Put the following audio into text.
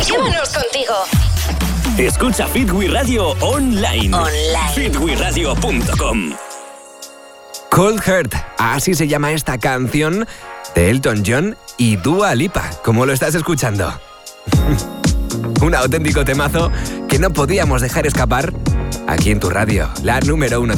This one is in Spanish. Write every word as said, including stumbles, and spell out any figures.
Llévanos contigo. Escucha Fit We Radio online. Online. fit we radio punto com. Cold Heart, así se llama esta canción de Elton John y Dua Lipa, como lo estás escuchando. Un auténtico temazo que no podíamos dejar escapar aquí en tu radio, la número uno de